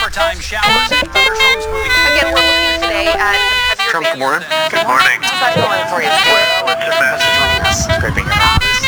summertime showers and thunderstorms moving in. Again, we're looking today at some heavier Trump, good morning. Good morning. How's that going for you? Well, it's a mess. Scraping your arms.